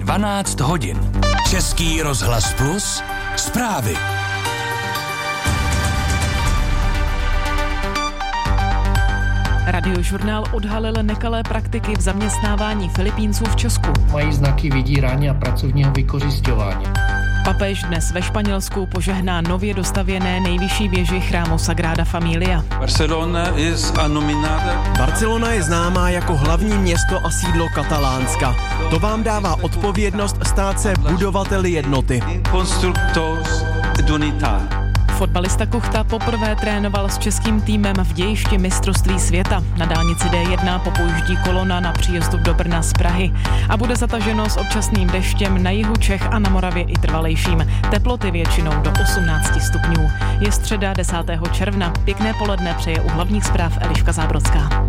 12 hodin. Český rozhlas Plus, zprávy. Radiožurnál odhalil nekalé praktiky v zaměstnávání Filipínců v Česku. Mají znaky vydírání a pracovního vykořisťování. Papež dnes ve Španělsku požehná nově dostavěné nejvyšší věži chrámu Sagrada Familia. Barcelona je známá jako hlavní město a sídlo Katalánska. To vám dává odpovědnost stát se budovateli jednoty. Fotbalista Kuchta poprvé trénoval s českým týmem v dějišti mistrovství světa. Na dálnici D1 popouždí kolona na příjezdu do Brna z Prahy a bude zataženo s občasným deštěm na jihu Čech a na Moravě i trvalejším. Teploty většinou do 18 stupňů. Je středa 10. června. Pěkné poledne přeje u hlavních zpráv Eliška Zábrodská.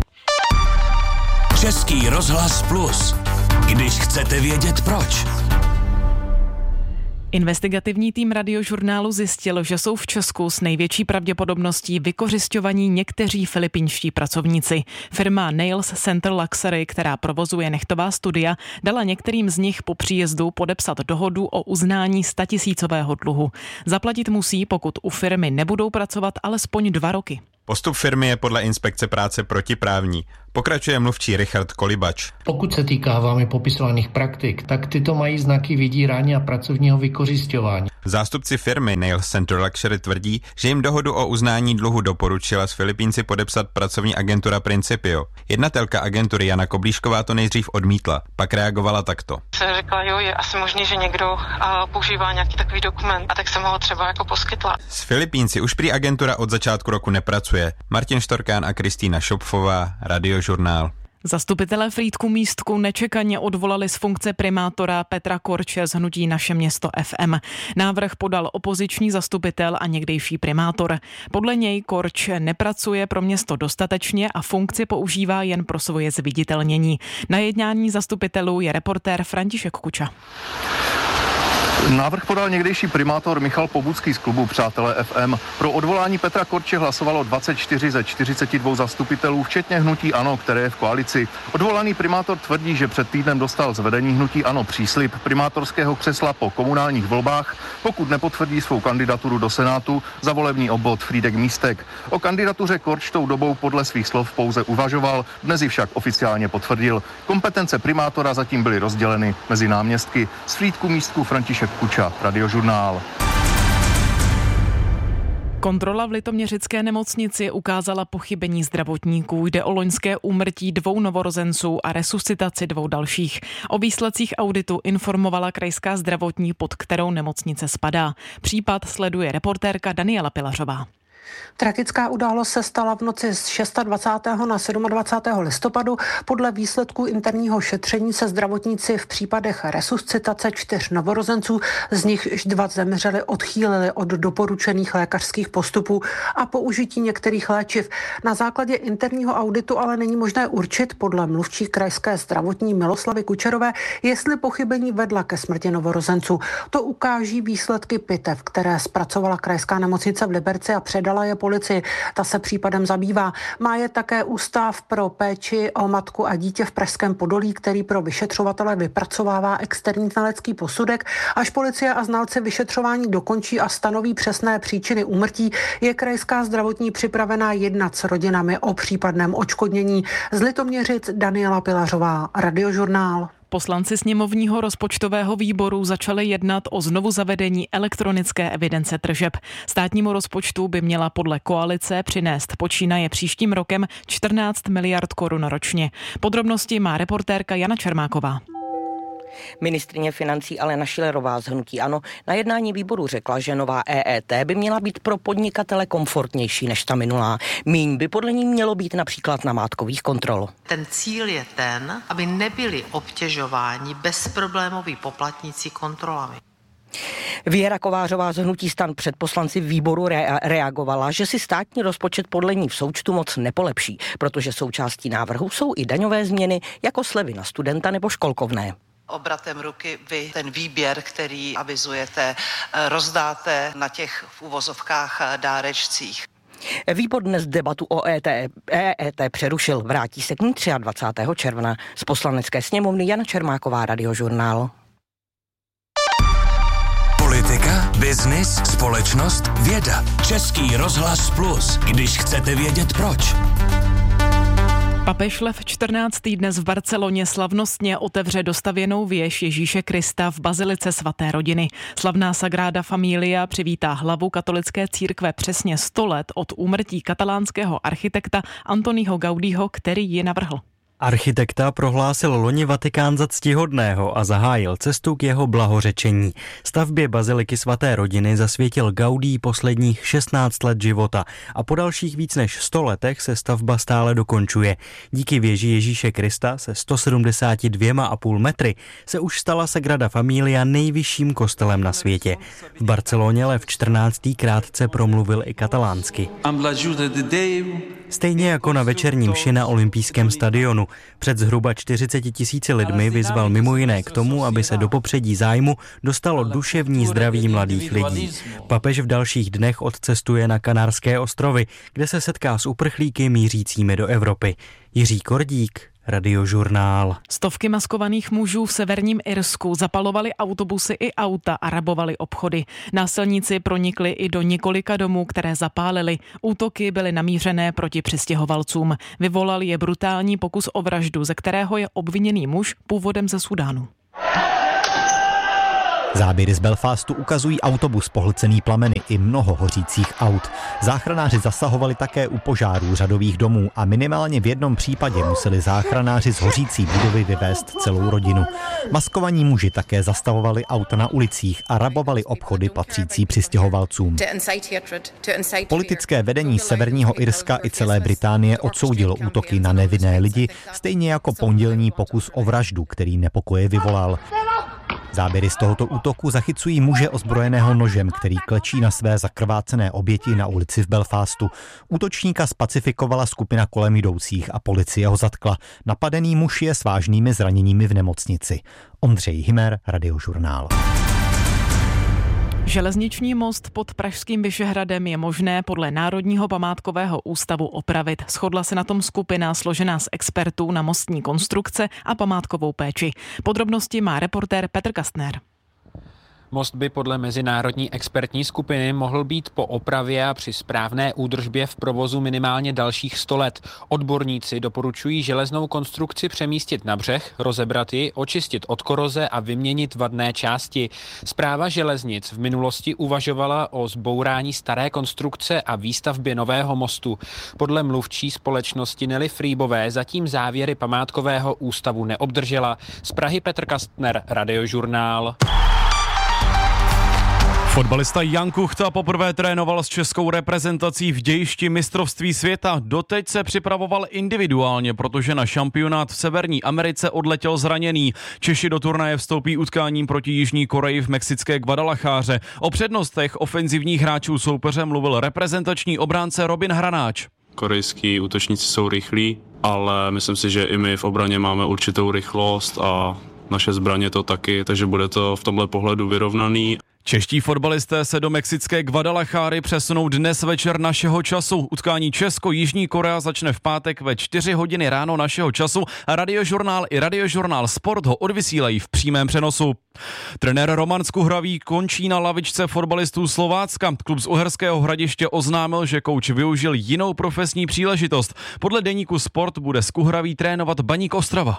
Český rozhlas Plus. Když chcete vědět proč. Investigativní tým Radiožurnálu zjistil, že jsou v Česku s největší pravděpodobností vykořisťovaní někteří filipínští pracovníci. Firma Nails Center Luxury, která provozuje nehtová studia, dala některým z nich po příjezdu podepsat dohodu o uznání 100 000 dluhu. Zaplatit musí, pokud u firmy nebudou pracovat alespoň 2 roky. Postup firmy je podle inspekce práce protiprávní. Pokračuje mluvčí Richard Kolibač. Pokud se týká vámi popisovaných praktik, tak tyto mají znaky vydírání a pracovního vykořisťování. Zástupci firmy Nails Center Luxury tvrdí, že jim dohodu o uznání dluhu doporučila s Filipínci podepsat pracovní agentura Principio. Jednatelka agentury Jana Koblíšková to nejdřív odmítla, pak reagovala takto. Jsem řekla, jo, je asi možný, že někdo používá nějaký takový dokument, a tak jsem ho třeba jako poskytla. S Filipínci už prý agentura od začátku roku nepracuje. Martin Štorkán a Kristýna Šopfová, Radiožurnál. Zastupitelé Frýdku Místku nečekaně odvolali z funkce primátora Petra Korče z hnutí Naše město FM. Návrh podal opoziční zastupitel a někdejší primátor. Podle něj Korč nepracuje pro město dostatečně a funkci používá jen pro svoje zviditelnění. Na jednání zastupitelů je reportér František Kuča. Návrh podal někdejší primátor Michal Pobucký z klubu Přátelé FM. Pro odvolání Petra Korče hlasovalo 24 ze 42 zastupitelů, včetně hnutí ANO, které je v koalici. Odvolaný primátor tvrdí, že před týdnem dostal z vedení hnutí ANO příslib primátorského křesla po komunálních volbách, pokud nepotvrdí svou kandidaturu do Senátu za volební obvod Frýdek Místek. O kandidatuře Korč tou dobou podle svých slov pouze uvažoval, dnes ji však oficiálně potvrdil. Kompetence primátora zatím byly rozděleny mezi náměstky. Z Frýdku Místku František Kuča, Radiožurnál. Kontrola v litoměřické nemocnici ukázala pochybení zdravotníků. Jde o loňské úmrtí 2 novorozenců a resuscitaci 2 dalších. O výsledcích auditu informovala krajská zdravotní, pod kterou nemocnice spadá. Případ sleduje reportérka Daniela Pilařová. Tragická událost se stala v noci z 26. na 27. listopadu. Podle výsledků interního šetření se zdravotníci v případech resuscitace 4 novorozenců, z nich 2 zemřeli, odchýlili od doporučených lékařských postupů a použití některých léčiv. Na základě interního auditu ale není možné určit, podle mluvčí krajské zdravotní Miloslavy Kučerové, jestli pochybení vedla ke smrti novorozenců. To ukáží výsledky pitev, které zpracovala krajská nemocnice v Liberci a předala je policii. Ta se případem zabývá. Má je také Ústav pro péči o matku a dítě v Pražském Podolí, který pro vyšetřovatele vypracovává externí znalecký posudek. Až policie a znalci vyšetřování dokončí a stanoví přesné příčiny úmrtí, je krajská zdravotní připravená jednat s rodinami o případném odškodnění. Z Litoměřic Daniela Pilařová, Radiožurnál. Poslanci sněmovního rozpočtového výboru začali jednat o znovuzavedení elektronické evidence tržeb. Státnímu rozpočtu by měla podle koalice přinést počínaje příštím rokem 14 miliard korun ročně. Podrobnosti má reportérka Jana Čermáková. Ministryně financí Alena Schillerová z hnutí ANO na jednání výboru řekla, že nová EET by měla být pro podnikatele komfortnější než ta minulá. Míň by podle ní mělo být například namátkových kontrol. Ten cíl je ten, aby nebyli obtěžováni bezproblémoví poplatníci kontrolami. Věra Kovářová z hnutí STAN před poslanci výboru reagovala, že si státní rozpočet podle ní v součtu moc nepolepší, protože součástí návrhu jsou i daňové změny, jako slevy na studenta nebo školkovné. Obratem ruky vy ten výběr, který avizujete, rozdáte na těch v uvozovkách dárečcích. Výbor dnes debatu o EET přerušil. Vrátí se k ní 23. června. Z Poslanecké sněmovny Jana Čermáková, Radiožurnál. Biznis, společnost, věda. Český rozhlas Plus, když chcete vědět proč. Papež Lev 14. dnes v Barceloně slavnostně otevře dostavěnou věž Ježíše Krista v bazilice svaté rodiny. Slavná Sagrada Familia přivítá hlavu katolické církve přesně 100 let od úmrtí katalánského architekta Antoniho Gaudího, který ji navrhl. Architekta prohlásil loni Vatikán za ctihodného a zahájil cestu k jeho blahořečení. Stavbě baziliky svaté rodiny zasvětil Gaudí posledních 16 let života a po dalších víc než 100 letech se stavba stále dokončuje. Díky věži Ježíše Krista se 172,5 metry se už stala Sagrada Familia nejvyšším kostelem na světě. V Barceloně Lev 14. krátce promluvil i katalánsky. Stejně jako na večerní mši na olympijském stadionu. Před zhruba 40 000 lidmi vyzval mimo jiné k tomu, aby se do popředí zájmu dostalo duševní zdraví mladých lidí. Papež v dalších dnech odcestuje na Kanárské ostrovy, kde se setká s uprchlíky mířícími do Evropy. Jiří Kordík, Radiožurnál. Stovky maskovaných mužů v severním Irsku zapalovali autobusy i auta a rabovali obchody. Násilníci pronikli i do několika domů, které zapálili. Útoky byly namířené proti přistěhovalcům. Vyvolal je brutální pokus o vraždu, ze kterého je obviněný muž původem ze Sudánu. Záběry z Belfastu ukazují autobus pohlcený plameny i mnoho hořících aut. Záchranáři zasahovali také u požárů řadových domů a minimálně v jednom případě museli záchranáři z hořící budovy vyvést celou rodinu. Maskovaní muži také zastavovali auta na ulicích a rabovali obchody patřící přistěhovalcům. Politické vedení Severního Irska i celé Británie odsoudilo útoky na nevinné lidi, stejně jako pondělní pokus o vraždu, který nepokoje vyvolal. Záběry z tohoto útoku zachycují muže ozbrojeného nožem, který klečí na své zakrvácené oběti na ulici v Belfastu. Útočníka spacifikovala skupina kolem jdoucích a policie ho zatkla. Napadený muž je s vážnými zraněními v nemocnici. Ondřej Himer, Radiožurnál. Železniční most pod pražským Vyšehradem je možné podle Národního památkového ústavu opravit. Shodla se na tom skupina složená z expertů na mostní konstrukce a památkovou péči. Podrobnosti má reportér Petr Kastner. Most by podle mezinárodní expertní skupiny mohl být po opravě a při správné údržbě v provozu minimálně dalších 100 let. Odborníci doporučují železnou konstrukci přemístit na břeh, rozebrat ji, očistit od koroze a vyměnit vadné části. Správa železnic v minulosti uvažovala o zbourání staré konstrukce a výstavbě nového mostu. Podle mluvčí společnosti Nelly Frýbové zatím závěry památkového ústavu neobdržela. Z Prahy Petr Kastner, Radiožurnál. Fotbalista Jan Kuchta poprvé trénoval s českou reprezentací v dějišti mistrovství světa. Doteď se připravoval individuálně, protože na šampionát v Severní Americe odletěl zraněný. Češi do turnaje vstoupí utkáním proti Jižní Koreji v mexické Guadalajáře. O přednostech ofenzivních hráčů soupeře mluvil reprezentační obránce Robin Hranáč. Korejský útočníci jsou rychlí, ale myslím si, že i my v obraně máme určitou rychlost a naše zbraně to taky, takže bude to v tomhle pohledu vyrovnaný. Čeští fotbalisté se do mexické Guadalajáry přesunou dnes večer našeho času. Utkání Česko-Jižní Korea začne v pátek ve 4 hodiny ráno našeho času a Radiožurnál i Radiožurnál Sport ho odvysílají v přímém přenosu. Trenér Roman Skuhravý končí na lavičce fotbalistů Slovácka. Klub z Uherského Hradiště oznámil, že kouč využil jinou profesní příležitost. Podle deníku Sport bude Skuhravý trénovat Baník Ostrava.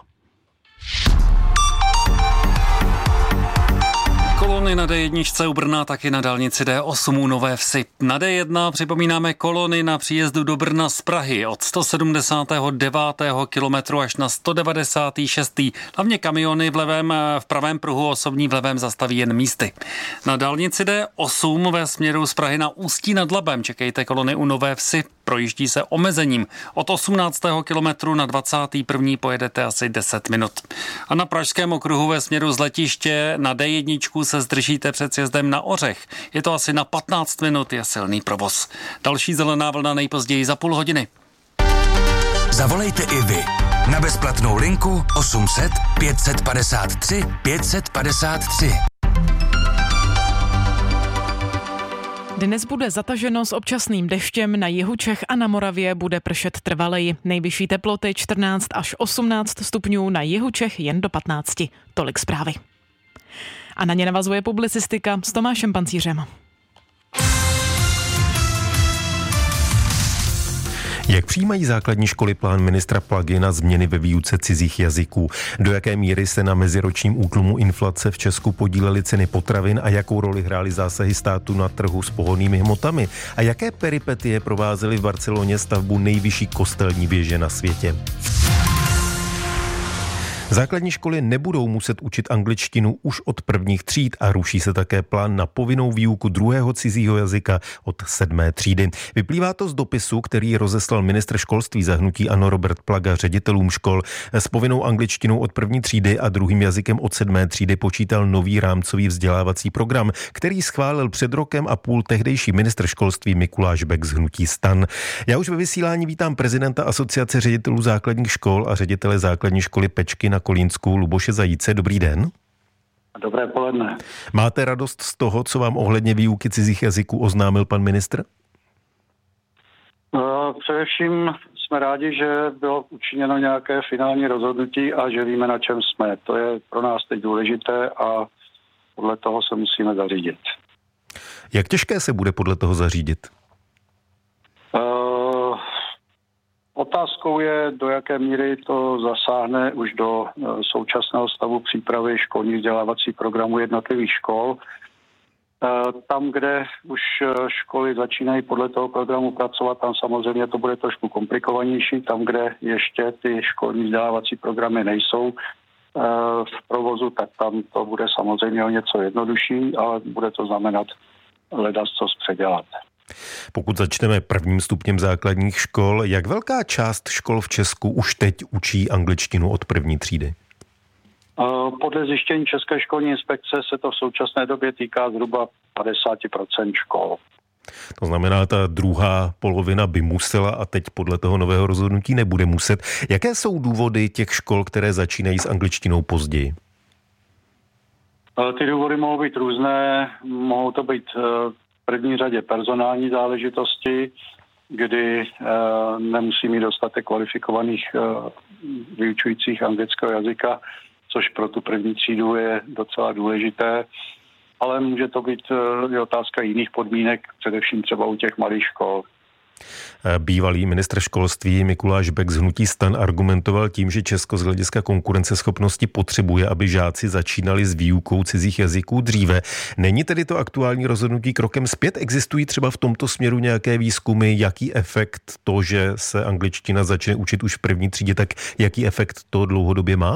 Kolony na D1 u Brna, taky na dálnici D8 u Nové Vsi. Na D1 připomínáme kolony na příjezdu do Brna z Prahy od 179. kilometru až na 196. Hlavně kamiony v pravém pruhu, osobní v levém zastaví jen místy. Na dálnici D8 ve směru z Prahy na Ústí nad Labem čekejte kolony u Nové Vsi. Projíždí se omezením. Od 18. kilometru na 21. pojedete asi 10 minut. A na Pražském okruhu ve směru z letiště na D1 se zdržíte před sjezdem na Ořech. Je to asi na 15 minut, je silný provoz. Další zelená vlna nejpozději za půl hodiny. Zavolejte i vy na bezplatnou linku 800 553 553. Dnes bude zataženo s občasným deštěm, na jihu Čech a na Moravě bude pršet trvaleji. Nejvyšší teploty 14 až 18 stupňů, na jihu Čech jen do 15. Tolik zprávy. A na ně navazuje publicistika s Tomášem Pancířem. Jak přijímají základní školy plán ministra Plagy na změny ve výuce cizích jazyků? Do jaké míry se na meziročním útlumu inflace v Česku podílely ceny potravin a jakou roli hrály zásahy státu na trhu s pohonnými hmotami? A jaké peripetie provázely v Barceloně stavbu nejvyšší kostelní věže na světě? Základní školy nebudou muset učit angličtinu už od prvních tříd a ruší se také plán na povinnou výuku druhého cizího jazyka od 7. třídy. Vyplývá to z dopisu, který rozeslal ministr školství za hnutí ANO Robert Plaga ředitelům škol. S povinnou angličtinou od první třídy a druhým jazykem od 7. třídy počítal nový rámcový vzdělávací program, který schválil před rokem a půl tehdejší ministr školství Mikuláš Bek z hnutí STAN. Já už ve vysílání vítám prezidenta Asociace ředitelů základních škol a ředitele základní školy Pečky na Kolínsku Luboše Zajíce. Dobrý den. Dobré poledne. Máte radost z toho, co vám ohledně výuky cizích jazyků oznámil pan ministr? Především jsme rádi, že bylo učiněno nějaké finální rozhodnutí a že víme, na čem jsme. To je pro nás teď důležité a podle toho se musíme zařídit. Jak těžké se bude podle toho zařídit? Otázkou je, do jaké míry to zasáhne už do současného stavu přípravy školních vzdělávacích programů jednotlivých škol. Tam, kde už školy začínají podle toho programu pracovat, tam samozřejmě to bude trošku komplikovanější. Tam, kde ještě ty školní vzdělávací programy nejsou v provozu, tak tam to bude samozřejmě o něco jednodušší, ale bude to znamenat ledascoz předělat. Pokud začneme prvním stupněm základních škol, jak velká část škol v Česku už teď učí angličtinu od první třídy? Podle zjištění České školní inspekce se to v současné době týká zhruba 50% škol. To znamená, ta druhá polovina by musela a teď podle toho nového rozhodnutí nebude muset. Jaké jsou důvody těch škol, které začínají s angličtinou později? Ty důvody mohou být různé, mohou to být v první řadě personální záležitosti, kdy nemusí mít dostatek kvalifikovaných vyučujících anglického jazyka, což pro tu první třídu je docela důležité, ale může to být i otázka jiných podmínek, především třeba u těch malých škol. Bývalý ministr školství Mikuláš Bek z hnutí STAN argumentoval tím, že Česko z hlediska konkurenceschopnosti potřebuje, aby žáci začínali s výukou cizích jazyků dříve. Není tedy to aktuální rozhodnutí krokem zpět? Existují třeba v tomto směru nějaké výzkumy, jaký efekt to, že se angličtina začne učit už v první třídě, tak jaký efekt to dlouhodobě má?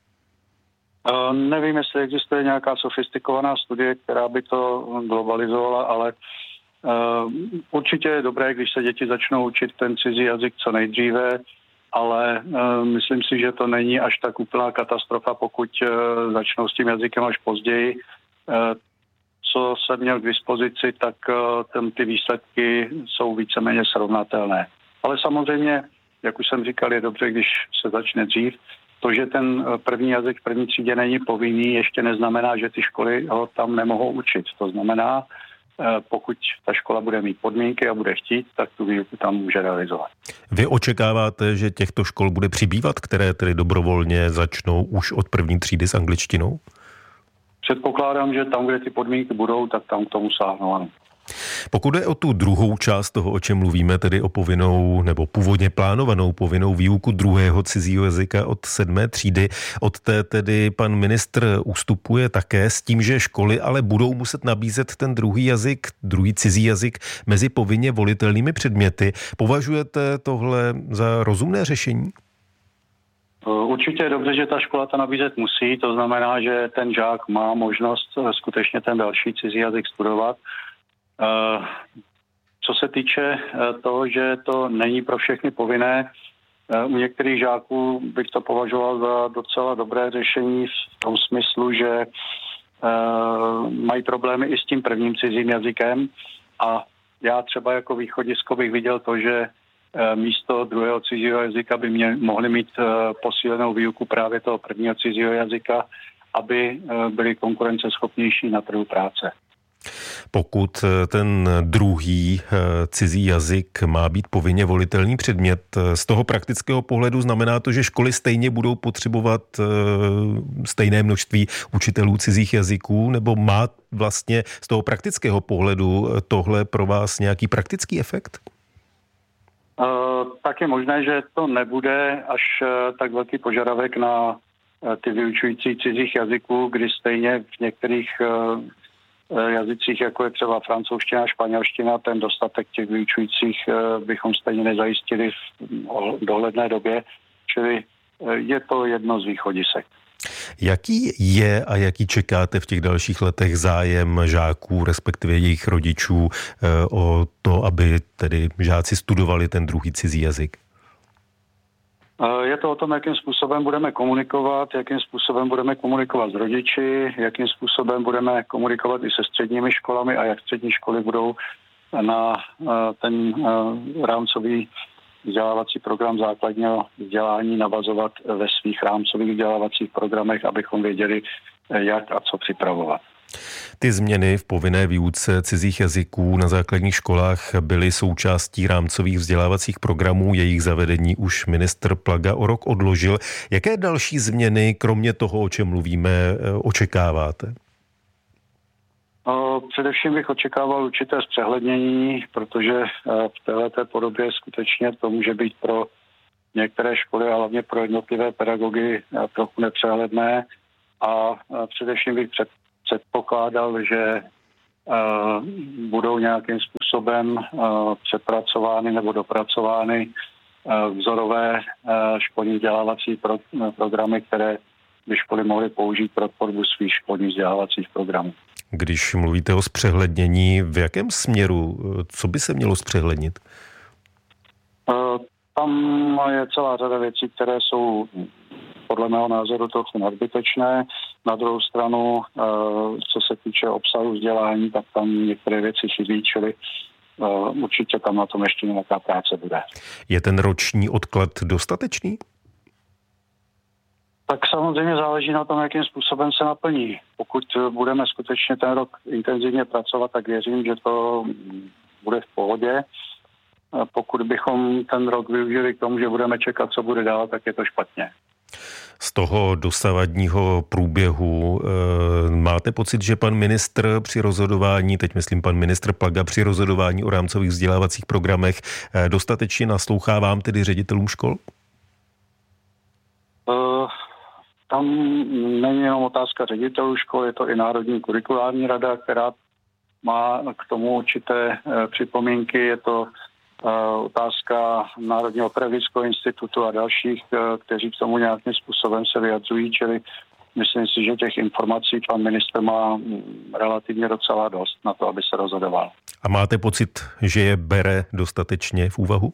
Nevím, jestli existuje nějaká sofistikovaná studie, která by to globalizovala, ale určitě je dobré, když se děti začnou učit ten cizí jazyk co nejdříve, ale myslím si, že to není až tak úplná katastrofa, pokud začnou s tím jazykem až později. Co jsem měl k dispozici, tak ty výsledky jsou víceméně srovnatelné. Ale samozřejmě, jak už jsem říkal, je dobře, když se začne dřív. To, že ten první jazyk v první třídě není povinný, ještě neznamená, že ty školy ho tam nemohou učit. To znamená, pokud ta škola bude mít podmínky a bude chtít, tak tu výuku tam může realizovat. Vy očekáváte, že těchto škol bude přibývat, které tedy dobrovolně začnou už od první třídy s angličtinou? Předpokládám, že tam, kde ty podmínky budou, tak tam k tomu sáhnou, ano. Pokud je o tu druhou část toho, o čem mluvíme, tedy o povinnou nebo původně plánovanou povinnou výuku druhého cizího jazyka od 7. třídy, od té tedy pan ministr ustupuje také s tím, že školy ale budou muset nabízet ten druhý cizí jazyk mezi povinně volitelnými předměty. Považujete tohle za rozumné řešení? Určitě je dobře, že ta škola to nabízet musí, to znamená, že ten žák má možnost skutečně ten další cizí jazyk studovat. Co se týče toho, že to není pro všechny povinné, u některých žáků bych to považoval za docela dobré řešení v tom smyslu, že mají problémy i s tím prvním cizím jazykem a já třeba jako východisko bych viděl to, že místo druhého cizího jazyka by mohli mít posílenou výuku právě toho prvního cizího jazyka, aby byli konkurenceschopnější na trhu práce. Pokud ten druhý cizí jazyk má být povinně volitelný předmět, z toho praktického pohledu znamená to, že školy stejně budou potřebovat stejné množství učitelů cizích jazyků, nebo má vlastně z toho praktického pohledu tohle pro vás nějaký praktický efekt? Tak je možné, že to nebude až tak velký požadavek na ty vyučující cizích jazyků, kdy stejně v některých jazycích, jako je třeba francouzština a španělština, ten dostatek těch vyučujících bychom stejně nezajistili v dohledné době, čili je to jedno z východisek. Jaký je a jaký čekáte v těch dalších letech zájem žáků, respektive jejich rodičů o to, aby tedy žáci studovali ten druhý cizí jazyk? Je to o tom, jakým způsobem budeme komunikovat, jakým způsobem budeme komunikovat s rodiči, jakým způsobem budeme komunikovat i se středními školami a jak střední školy budou na ten rámcový vzdělávací program základního vzdělání navazovat ve svých rámcových vzdělávacích programech, abychom věděli, jak a co připravovat. Ty změny v povinné výuce cizích jazyků na základních školách byly součástí rámcových vzdělávacích programů, jejich zavedení už ministr Plaga o rok odložil. Jaké další změny, kromě toho, o čem mluvíme, očekáváte? Především bych očekával určité zpřehlednění, protože v této podobě skutečně to může být pro některé školy a hlavně pro jednotlivé pedagogy trochu nepřehledné a především bych předpokládal, že budou nějakým způsobem přepracovány nebo dopracovány vzorové školní vzdělávací programy, které by školy mohly použít pro tvorbu svých školních vzdělávacích programů. Když mluvíte o zpřehlednění, v jakém směru? Co by se mělo zpřehlednit? Tam je celá řada věcí, které jsou podle mého názoru trochu nadbytečné. Na druhou stranu, co se týče obsahu vzdělání, tak tam některé věci chybí, čili určitě tam na tom ještě nějaká práce bude. Je ten roční odklad dostatečný? Tak samozřejmě záleží na tom, jakým způsobem se naplní. Pokud budeme skutečně ten rok intenzivně pracovat, tak věřím, že to bude v pohodě. Pokud bychom ten rok využili k tomu, že budeme čekat, co bude dál, tak je to špatně. Z toho dosavadního průběhu máte pocit, že pan ministr při rozhodování, teď myslím pan ministr Plaga, při rozhodování o rámcových vzdělávacích programech dostatečně naslouchá vám, tedy ředitelům škol? Tam není jenom otázka ředitelů škol, je to i Národní kurikulární rada, která má k tomu určité připomínky. Je to otázka Národního pedagogického institutu a dalších, kteří k tomu nějakým způsobem se vyjadřují, čili myslím si, že těch informací pan ministr má relativně docela dost na to, aby se rozhodoval. A máte pocit, že je bere dostatečně v úvahu?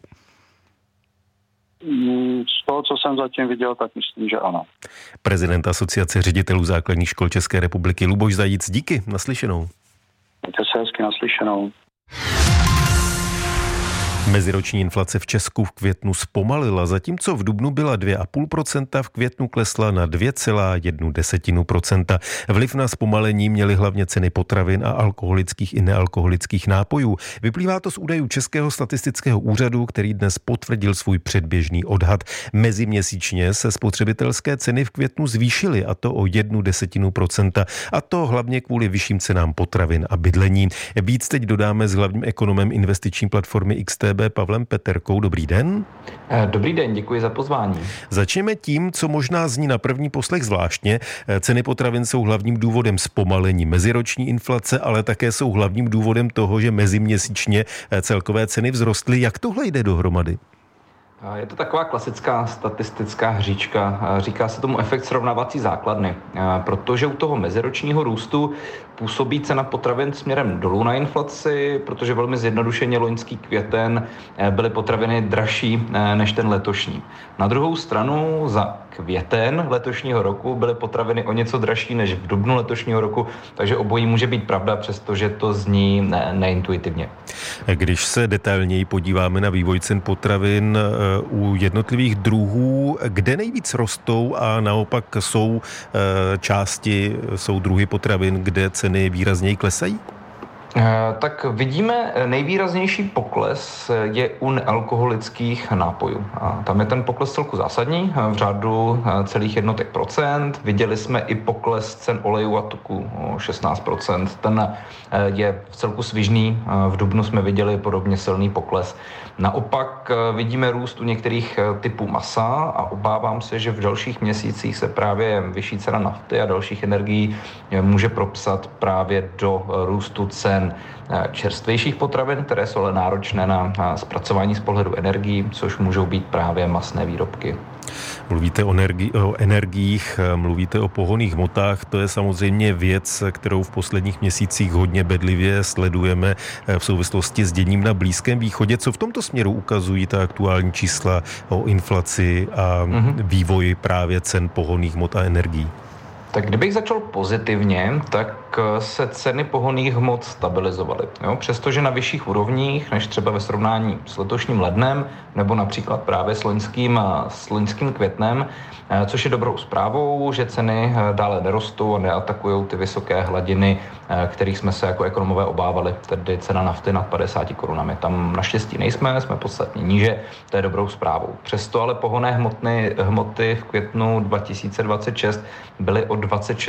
Z toho, co jsem zatím viděl, tak myslím, že ano. Prezident Asociace ředitelů základních škol České republiky Luboš Zajíc, díky, naslyšenou. Mějte se hezky, naslyšenou. Meziroční inflace v Česku v květnu zpomalila, zatímco v dubnu byla 2,5%, v květnu klesla na 2,1%. Vliv na zpomalení měly hlavně ceny potravin a alkoholických i nealkoholických nápojů. Vyplývá to z údajů Českého statistického úřadu, který dnes potvrdil svůj předběžný odhad. Meziměsíčně se spotřebitelské ceny v květnu zvýšily, a to o 0,1%. A to hlavně kvůli vyšším cenám potravin a bydlení. Víc teď dodáme s hlavním ekonomem investiční platformy XTB Pavlem Peterkou. Dobrý den. Dobrý den, děkuji za pozvání. Začněme tím, co možná zní na první poslech zvláštně. Ceny potravin jsou hlavním důvodem zpomalení meziroční inflace, ale také jsou hlavním důvodem toho, že meziměsíčně celkové ceny vzrostly. Jak tohle jde dohromady? Je to taková klasická statistická hříčka. Říká se tomu efekt srovnávací základny, protože u toho meziročního růstu působí cena potravin směrem dolů na inflaci, protože velmi zjednodušeně loňský květen byly potraviny dražší než ten letošní. Na druhou stranu za květen letošního roku byly potraviny o něco dražší než v dubnu letošního roku, takže obojí může být pravda, přestože to zní neintuitivně. Když se detailněji podíváme na vývoj cen potravin u jednotlivých druhů, kde nejvíc rostou a naopak jsou druhy potravin, kde ceny výrazněji klesají? Tak vidíme nejvýraznější pokles je u nealkoholických nápojů. A tam je ten pokles celku zásadní, v řádu celých jednotek procent. Viděli jsme i pokles cen olejů a tuku o 16%. Ten je v celku svižný. V dubnu jsme viděli podobně silný pokles. Naopak vidíme růst u některých typů masa a obávám se, že v dalších měsících se právě vyšší cena nafty a dalších energií může propsat právě do růstu cen čerstvějších potravin, které jsou ale náročné na zpracování z pohledu energií, což můžou být právě masné výrobky. Mluvíte o energiích, mluvíte o pohonných hmotách, to je samozřejmě věc, kterou v posledních měsících hodně bedlivě sledujeme v souvislosti s děním na Blízkém východě. Co v tomto směru ukazují ta aktuální čísla o inflaci a vývoji právě cen pohonných hmot a energií? Tak kdybych začal pozitivně, tak se ceny pohonných hmot stabilizovaly. Přestože na vyšších úrovních, než třeba ve srovnání s letošním lednem, nebo například právě s loňským květnem, což je dobrou zprávou, že ceny dále nerostou a neatakují ty vysoké hladiny, kterých jsme se jako ekonomové obávali, tedy cena nafty nad 50 korunami. Tam naštěstí nejsme, jsme podstatně níže, to je dobrou zprávou. Přesto ale pohonné hmoty v květnu 2026 byly o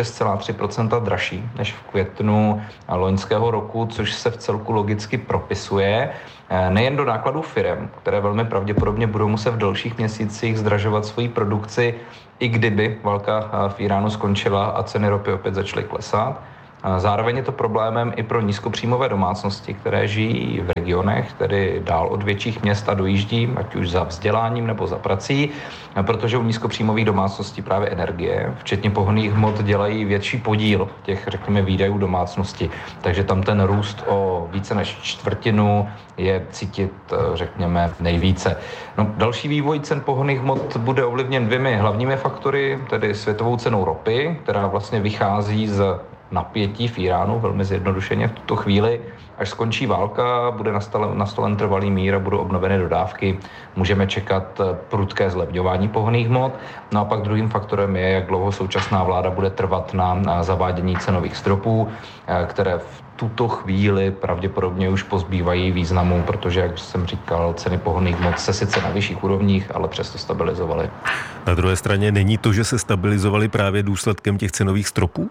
26,3% dražší než v květnu loňského roku, což se v celku logicky propisuje nejen do nákladů firem, které velmi pravděpodobně budou muset v dalších měsících zdražovat svoji produkci, i kdyby válka v Iránu skončila a ceny ropy opět začaly klesat. Zároveň je to problémem i pro nízkopříjmové domácnosti, které žijí v regionech, tedy dál od větších měst a dojíždí, ať už za vzděláním nebo za prací, protože u nízkopříjmových domácností právě energie, včetně pohonných hmot, dělají větší podíl těch, řekněme, výdajů domácnosti. Takže tam ten růst o více než čtvrtinu je cítit, řekněme, nejvíce. Další vývoj cen pohonných hmot bude ovlivněn dvěmi hlavními faktory, tedy světovou cenou ropy, která vlastně vychází z napětí v Iránu, velmi zjednodušeně v tuto chvíli. Až skončí válka, bude nastolen trvalý mír a budou obnoveny dodávky. Můžeme čekat prudké zlevňování pohonných hmot. No a pak druhým faktorem je, jak dlouho současná vláda bude trvat na zavádění cenových stropů, které v tuto chvíli pravděpodobně už pozbývají významu, protože, jak jsem říkal, ceny pohonných hmot se sice na vyšších úrovních, ale přesto stabilizovaly. Na druhé straně není to, že se stabilizovaly právě důsledkem těch cenových stropů?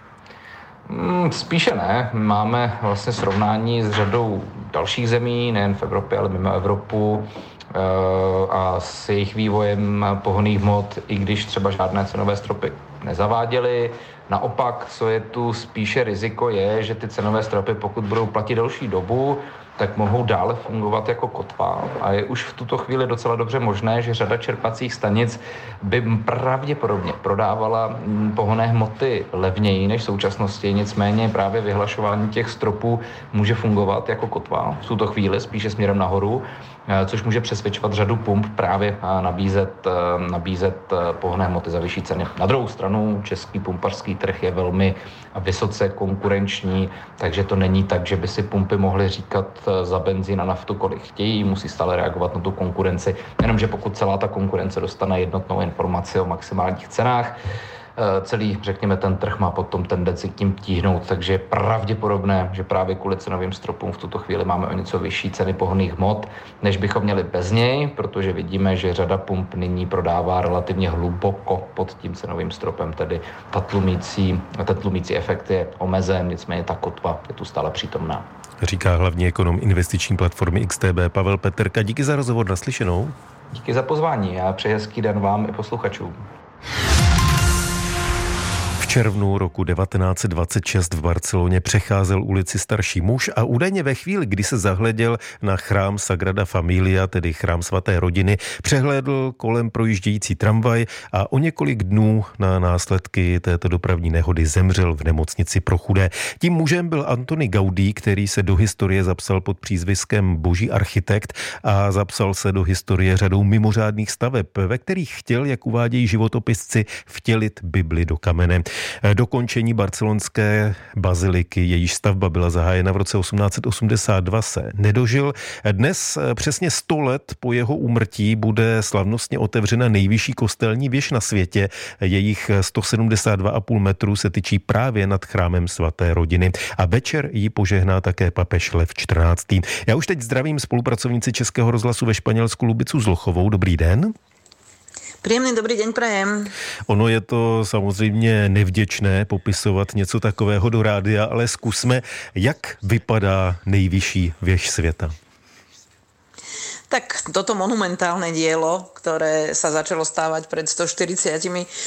Spíše ne. Máme vlastně srovnání s řadou dalších zemí, nejen v Evropě, ale mimo Evropu a s jejich vývojem pohonných hmot, i když třeba žádné cenové stropy nezaváděly. Naopak, co je tu spíše riziko, je, že ty cenové stropy, pokud budou platit delší dobu, tak mohou dále fungovat jako kotva. A je už v tuto chvíli docela dobře možné, že řada čerpacích stanic by pravděpodobně prodávala pohonné hmoty levněji než v současnosti. Nicméně právě vyhlašování těch stropů může fungovat jako kotva v tuto chvíli, spíše směrem nahoru, což může přesvědčovat řadu pump právě nabízet pohonné hmoty za vyšší ceny. Na druhou stranu český pumpařský trh je velmi vysoce konkurenční, takže to není tak, že by si pumpy mohly říkat za benzín a naftu, kolik chtějí, musí stále reagovat na tu konkurenci. Jenomže pokud celá ta konkurence dostane jednotnou informaci o maximálních cenách, celý, řekněme, ten trh má potom tendenci k tím tíhnout, takže je pravděpodobné, že právě kvůli cenovým stropům v tuto chvíli máme o něco vyšší ceny pohonných hmot, než bychom měli bez něj, protože vidíme, že řada pump nyní prodává relativně hluboko pod tím cenovým stropem, tedy ten tlumící efekt je omezen, nicméně ta kotva je tu stále přítomná. Říká hlavní ekonom investiční platformy XTB Pavel Peterka. Díky za rozhovor, naslyšenou. Díky za pozvání a přeji hezký den vám i posluchačům. V červnu roku 1926 v Barceloně přecházel ulici starší muž a údajně ve chvíli, kdy se zahleděl na chrám Sagrada Familia, tedy chrám svaté rodiny, přehlédl kolem projíždějící tramvaj a o několik dnů na následky této dopravní nehody zemřel v nemocnici pro chudé. Tím mužem byl Antoni Gaudí, který se do historie zapsal pod přízviskem Boží architekt a zapsal se do historie řadou mimořádných staveb, ve kterých chtěl, jak uvádějí životopisci, vtělit Bibli do kamene. Dokončení barcelonské baziliky, jejíž stavba byla zahájena v roce 1882, se nedožil. Dnes přesně 100 let po jeho úmrtí bude slavnostně otevřena nejvyšší kostelní věž na světě. Jejich 172,5 metru se tyčí právě nad chrámem svaté rodiny a večer ji požehná také papež Lev XIV. Já už teď zdravím spolupracovníci Českého rozhlasu ve Španělsku Lubicu Zlochovou. Dobrý den. Príjemný dobrý deň prajem. Ono je to samozřejmě nevděčné popisovat něco takového do rádia, ale zkusme, jak vypadá nejvyšší věž světa. Tak toto monumentálne dielo, ktoré sa začalo stávať pred 144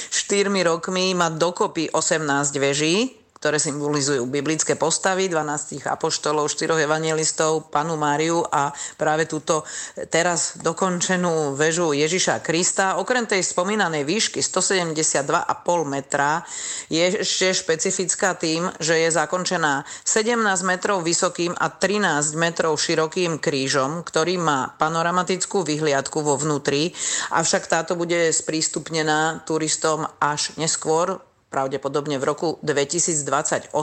rokmi, má dokopy 18 veží, ktoré symbolizujú biblické postavy, 12 apoštolov, 4 evangelistov, Pannu Máriu a práve túto teraz dokončenú väžu Ježiša Krista. Okrem tej spomínanej výšky 172,5 metra je ešte špecifická tým, že je zakončená 17 metrov vysokým a 13 metrov širokým krížom, ktorý má panoramatickú vyhliadku vo vnútri, avšak táto bude sprístupnená turistom až neskôr, pravdepodobne v roku 2028.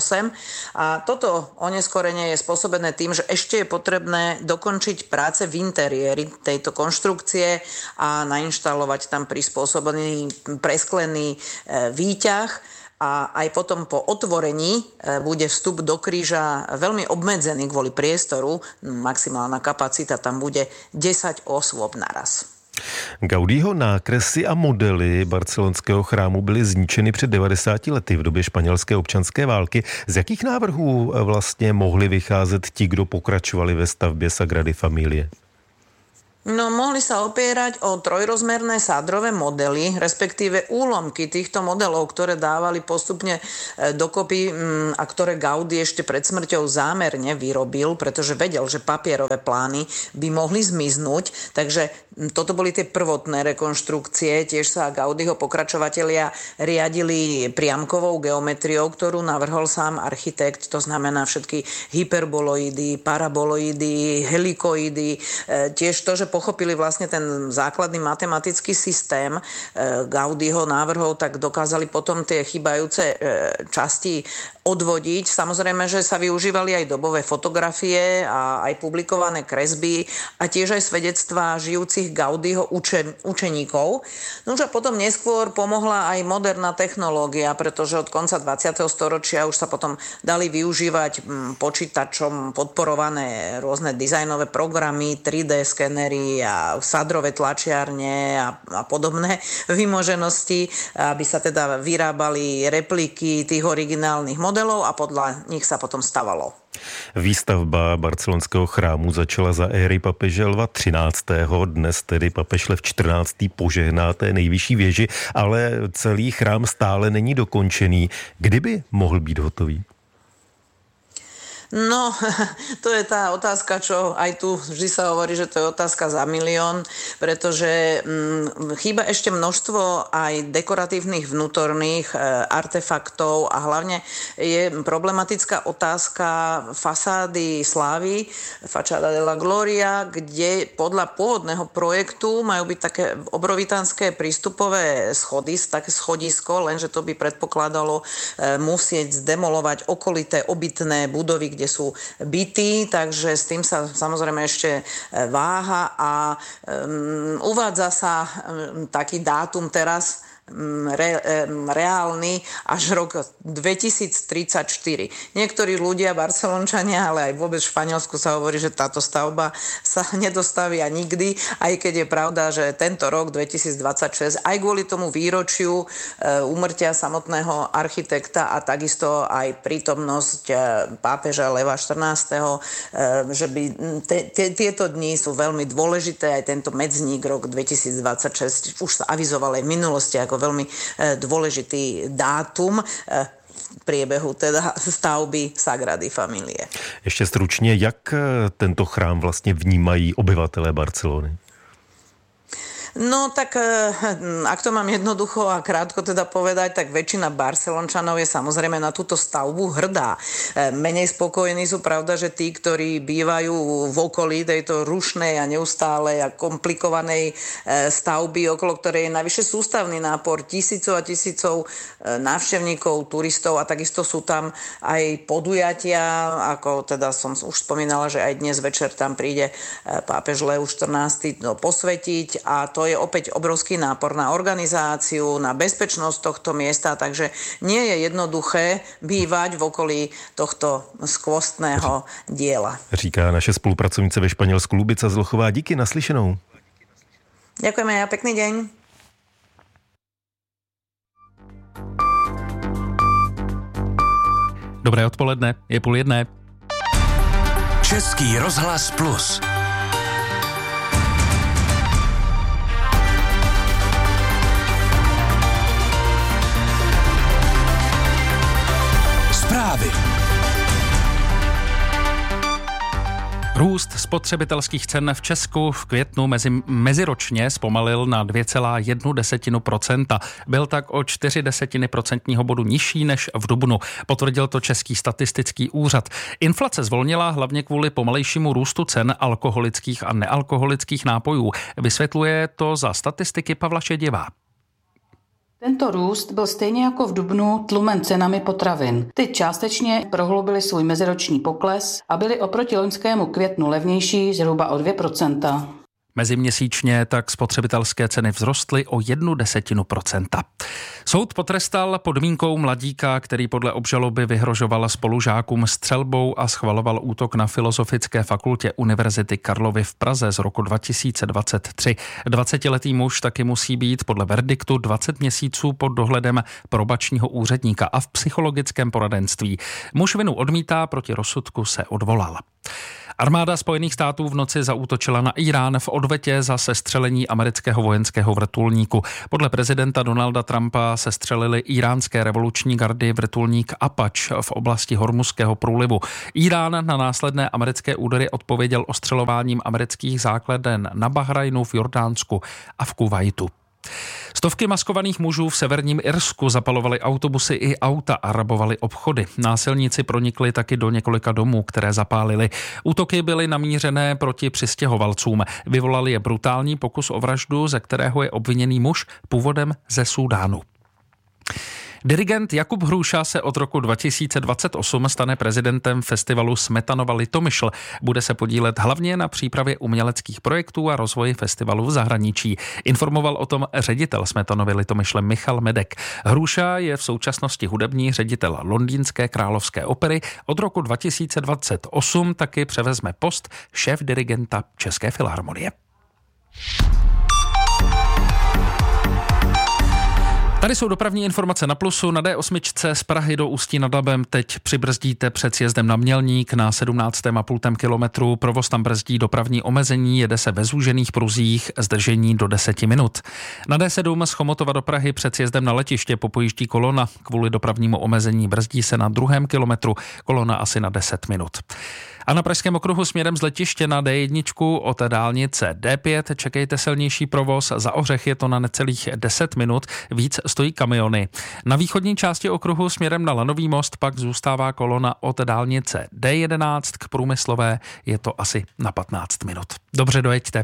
A toto oneskorenie je spôsobené tým, že ešte je potrebné dokončiť práce v interiéri tejto konštrukcie a nainštalovať tam prispôsobený presklený výťah. A aj potom po otvorení bude vstup do kríža veľmi obmedzený kvôli priestoru. Maximálna kapacita tam bude 10 osôb naraz. Gaudího nákresy a modely barcelonského chrámu byly zničeny před 90 lety v době španělské občanské války. Z jakých návrhů vlastně mohli vycházet ti, kdo pokračovali ve stavbě Sagrady Familie? No, mohli sa opierať o trojrozmerné sádrové modely, respektíve úlomky týchto modelov, ktoré dávali postupne dokopy a ktoré Gaudí ešte pred smrťou zámerne vyrobil, pretože vedel, že papierové plány by mohli zmiznúť. Takže toto boli tie prvotné rekonštrukcie. Tiež sa Gaudího pokračovatelia riadili priamkovou geometriou, ktorú navrhol sám architekt. To znamená všetky hyperboloidy, paraboloidy, helikoidy. Tiež to, že pochopili vlastne ten základný matematický systém Gaudího návrhov, tak dokázali potom tie chýbajúce časti odvodiť. Samozrejme, že sa využívali aj dobové fotografie a aj publikované kresby a tiež aj svedectvá žijúcich Gaudího učeníkov. No a potom neskôr pomohla aj moderná technológia, pretože od konca 20. storočia už sa potom dali využívať počítačom podporované rôzne dizajnové programy, 3D skenery a sadrové tlačiarne a podobné vymoženosti, aby sa teda vyrábali repliky tých originálnych modelov a podľa nich sa potom stavalo. Výstavba barcelonského chrámu začala za éry papeže Lva XIII. Dnes tedy papež Lev XIV. Požehná té nejvyšší věži, ale celý chrám stále není dokončený. Kdyby mohl být hotový? No, to je tá otázka, čo aj tu vždy sa hovorí, že to je otázka za milión, pretože chýba ešte množstvo aj dekoratívnych vnútorných artefaktov a hlavne je problematická otázka fasády Slávy, Fachada de la Gloria, kde podľa pôvodného projektu majú byť také obrovitánske prístupové schody, také schodisko, lenže to by predpokladalo musieť zdemolovať okolité obytné budovy, kde sú byty, takže s tým sa samozrejme ešte váha a uvádza sa taký dátum teraz reálny až rok 2034. Niektorí ľudia, Barcelončania, ale aj vôbec v Španielsku sa hovorí, že táto stavba sa nedostavia nikdy, aj keď je pravda, že tento rok 2026 aj kvôli tomu výročiu úmrtia samotného architekta a takisto aj prítomnosť pápeža Leva XIV, že by tieto dni sú veľmi dôležité, aj tento medzník rok 2026 už sa avizoval aj v minulosti ako veľmi dôležitý dátum v priebehu teda stavby Sagrady Familie. Ještě stručně, jak tento chrám vlastně vnímají obyvatelé Barcelony? No tak ak to mám jednoducho a krátko teda povedať, tak väčšina Barcelončanov je samozrejme na túto stavbu hrdá. Menej spokojní sú pravda, že tí, ktorí bývajú v okolí tejto rušnej a neustálej a komplikovanej stavby, okolo ktorej je navyše sústavný nápor tisícov a tisícov návštevníkov, turistov a takisto sú tam aj podujatia, ako teda som už spomínala, že aj dnes večer tam príde pápež Leo XIV posvetiť a to je opäť obrovský nápor na organizáciu, na bezpečnosť tohto miesta, takže nie je jednoduché bývať v okolí tohto skvostného diela. Říká naše spolupracovnice ve Španělsku Lubica Zlochová. Díky, naslyšenou. Ďakujeme, ja pekný deň. Dobré odpoledne, je 12:30. Český rozhlas Plus. Zprávy. Růst spotřebitelských cen v Česku v květnu meziročně zpomalil na 2,1%. Byl tak o 0,4% bodu nižší než v dubnu. Potvrdil to Český statistický úřad. Inflace zvolnila hlavně kvůli pomalejšímu růstu cen alkoholických a nealkoholických nápojů. Vysvětluje to za statistiky Pavla Šedivá. Tento růst byl stejně jako v dubnu tlumen cenami potravin. Ty částečně prohloubily svůj meziroční pokles a byly oproti loňskému květnu levnější zhruba o 2%. Meziměsíčně tak spotřebitelské ceny vzrostly o 0,1%. Soud potrestal podmínkou mladíka, který podle obžaloby vyhrožoval spolužákům střelbou a schvaloval útok na Filozofické fakultě Univerzity Karlovy v Praze z roku 2023. 20letý muž taky musí být podle verdiktu 20 měsíců pod dohledem probačního úředníka a v psychologickém poradenství. Muž vinu odmítá, proti rozsudku se odvolal. Armáda Spojených států v noci zaútočila na Irán v odvetě za sestřelení amerického vojenského vrtulníku. Podle prezidenta Donalda Trumpa sestřelili iránské revoluční gardy vrtulník Apache v oblasti Hormuzského průlivu. Irán na následné americké údery odpověděl ostřelováním amerických základen na Bahrajnu, v Jordánsku a v Kuvajtu. Stovky maskovaných mužů v severním Irsku zapalovali autobusy i auta a rabovali obchody. Násilníci pronikli taky do několika domů, které zapálili. Útoky byly namířené proti přistěhovalcům. Vyvolali je brutální pokus o vraždu, ze kterého je obviněný muž původem ze Súdánu. Dirigent Jakub Hruša se od roku 2028 stane prezidentem festivalu Smetanova Litomyšl. Bude se podílet hlavně na přípravě uměleckých projektů a rozvoji festivalu v zahraničí. Informoval o tom ředitel Smetanovy Litomyšle Michal Medek. Hruša je v současnosti hudební ředitel Londýnské královské opery. Od roku 2028 taky převezme post šéf dirigenta České filharmonie. Tady jsou dopravní informace na Plusu. Na D8 z Prahy do Ústí nad Labem teď přibrzdíte před sjezdem na Mělník na 17,5 kilometru. Provoz tam brzdí dopravní omezení, jede se ve zúžených pruzích, zdržení do 10 minut. Na D7 z Chomutova do Prahy před sjezdem na letiště popojíždí kolona. Kvůli dopravnímu omezení brzdí se na 2. kilometru, kolona asi na 10 minut. A na Pražském okruhu směrem z letiště na D1 od dálnice D5 čekejte silnější provoz. Za Ohřech je to na necelých 10 minut, víc stojí kamiony. Na východní části okruhu směrem na Lanový most pak zůstává kolona od dálnice D11 k Průmyslové, je to asi na 15 minut. Dobře, dojeďte.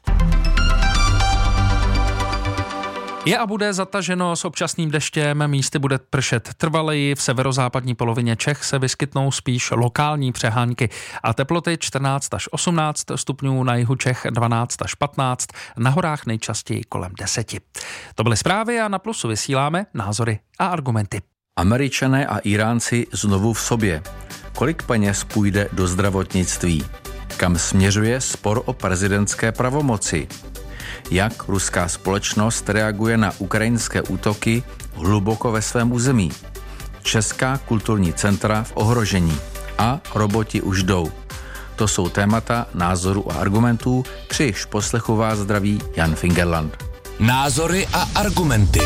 Je a bude zataženo s občasným deštěm, místy bude pršet trvaleji, v severozápadní polovině Čech se vyskytnou spíš lokální přehánky a teploty 14 až 18 stupňů, na jihu Čech 12 až 15, na horách nejčastěji kolem 10. To byly zprávy a na Plusu vysíláme názory a argumenty. Američané a Iránci znovu v sobě. Kolik peněz půjde do zdravotnictví? Kam směřuje spor o prezidentské pravomoci? Jak ruská společnost reaguje na ukrajinské útoky hluboko ve svém území? Česká kulturní centra v ohrožení a roboti už jdou. To jsou témata názoru a argumentů, přiž poslechu vás zdraví Jan Fingerland. Názory a argumenty.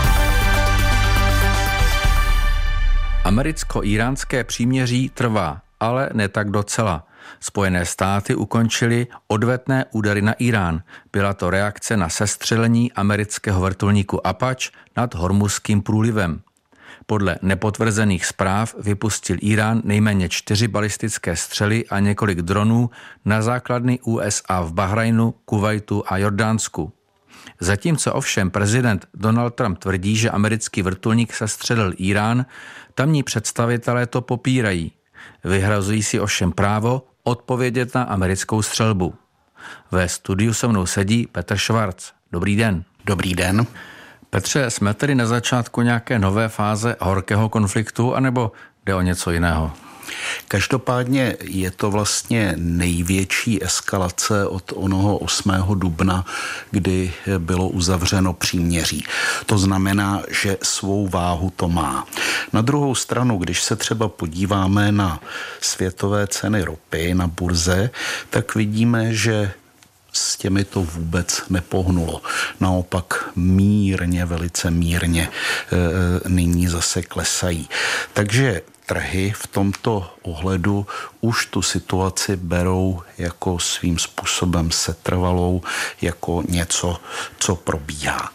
Americko-iránské příměří trvá. ale ne tak docela. Spojené státy ukončily odvetné údery na Irán. Byla to reakce na sestřelení amerického vrtulníku Apache nad Hormuzským průlivem. Podle nepotvrzených zpráv vypustil Irán nejméně 4 balistické střely a několik dronů na základny USA v Bahrajnu, Kuvajtu a Jordánsku. Zatímco ovšem prezident Donald Trump tvrdí, že americký vrtulník sestřelil Irán, tamní představitelé to popírají. Vyhrazují si ovšem právo odpovědět na americkou střelbu. Ve studiu se mnou sedí Petr Švarc. Dobrý den. Dobrý den. Petře, jsme tedy na začátku nějaké nové fáze horkého konfliktu, anebo jde o něco jiného? Každopádně je to vlastně největší eskalace od onoho 8. dubna, kdy bylo uzavřeno příměří. To znamená, že svou váhu to má. Na druhou stranu, když se třeba podíváme na světové ceny ropy na burze, tak vidíme, že s těmi to vůbec nepohnulo. Naopak mírně, velice mírně nyní zase klesají. Takže trhy v tomto ohledu už tu situaci berou jako svým způsobem setrvalou, jako něco, co probíhá.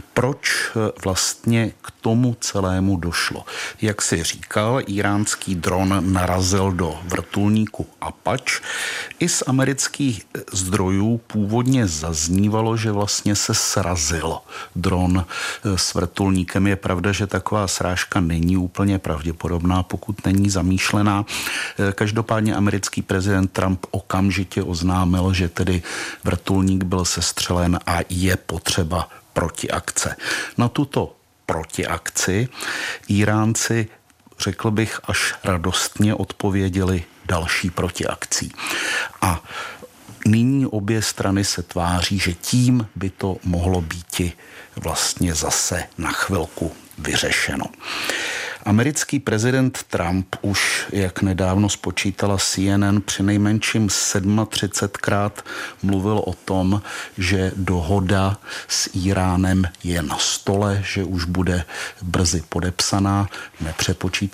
Proč vlastně k tomu celému došlo? Jak si říkal, iránský dron narazil do vrtulníku Apache. I z amerických zdrojů původně zaznívalo, že vlastně se srazil dron s vrtulníkem. Je pravda, že taková srážka není úplně pravděpodobná, pokud není zamýšlená. Každopádně americký prezident Trump okamžitě oznámil, že tedy vrtulník byl sestřelen a je potřeba protiakce. Na tuto protiakci Iránci, řekl bych, až radostně odpověděli další protiakcí. A nyní obě strany se tváří, že tím by to mohlo být vlastně zase na chvilku vyřešeno. Americký prezident Trump už, jak nedávno spočítala CNN, přinejmenším 37krát mluvil o tom, že dohoda s Iránem je na stole, že už bude brzy podepsaná. Nepřepočítal